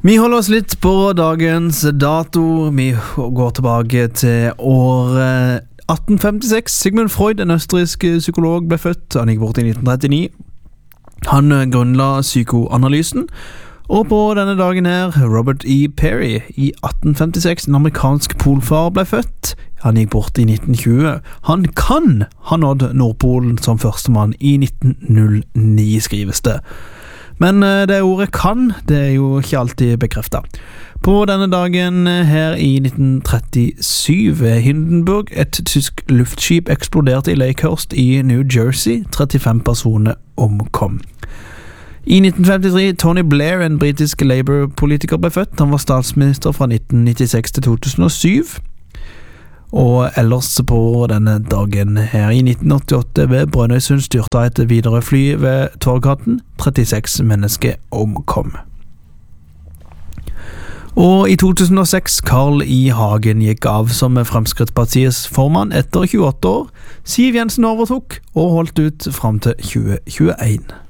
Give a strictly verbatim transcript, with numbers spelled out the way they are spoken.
Vi holder oss litt på dagens dato. Vi går tilbake til år atten femtiseks. Sigmund Freud, en østerriksk psykolog, ble født. Han gikk bort i nitten trettini. Han grunnla psykoanalysen. Og på denne dagen her, Robert E. Peary i atten femtiseks, en amerikansk polfar, ble født. Han gikk bort i nitten tjue. Han kan ha nådd Nordpolen som førstemann i nitten null ni, skrives det. Men det ordet kan, det er jo ikke alltid bekreftet. På denne dagen her i nitten trettisju ved Hindenburg, et tysk luftskip eksploderte i Lakehurst i New Jersey. trettifem personer omkom. I nitten femtitre, Tony Blair, en britisk Labour-politiker, ble født. Han var statsminister fra nitten nittiseks til to tusen og syv. Og ellers på denne dagen her i nitten åttiåtte ved Brønnøysund styrta et Widerøe-fly ved Torghatten. trettiseks mennesker omkom. Og i to tusen og seks, Carl I. Hagen gikk av som Fremskrittspartiets formann etter tjueåtte år. Siv Jensen overtok og holdt ut frem til tjue tjueen.